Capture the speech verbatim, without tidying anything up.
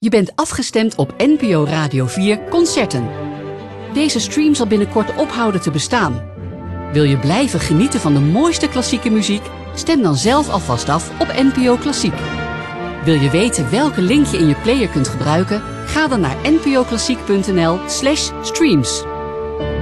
Je bent afgestemd op N P O Radio vier Concerten. Deze stream zal binnenkort ophouden te bestaan. Wil je blijven genieten van de mooiste klassieke muziek? Stem dan zelf alvast af op N P O Klassiek. Wil je weten welke link je in je player kunt gebruiken? Ga dan naar n p o klassiek punt n l slash streams.